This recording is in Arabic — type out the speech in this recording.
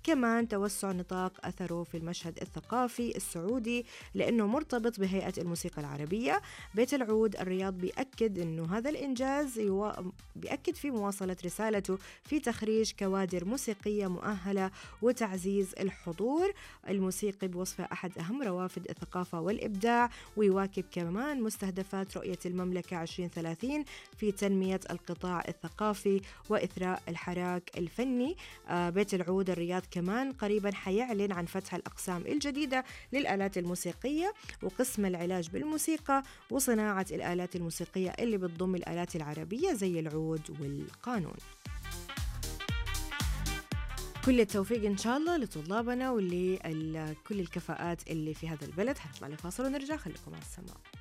كمان توسع نطاق أثره في المشهد الثقافي السعودي لأنه مرتبط بهيئة الموسيقى العربية. بيت العود الرياض بيأكد أنه هذا الإنجاز بيأكد في مواصلة رسالته في تخريج كوادر موسيقية مؤهلة وتعزيز الحضور الموسيقي بوصفه أحد أهم روافد الثقافة والإبداع، ويواكب كمان مستهدفات رؤية المملكة 2030 في تنمية القطاع الثقافي وإثراء الحراك الفني. بيت العود الرياض كمان قريبا حيعلن عن فتح الأقسام الجديدة للآلات الموسيقية وقسم العلاج بالموسيقى وصناعة الآلات الموسيقية اللي بتضم الآلات العربية زي العود والقانون. كل التوفيق إن شاء الله لطلابنا ولكل الكفاءات اللي في هذا البلد. هنطلع لفاصل ونرجع، خليكم على السماء.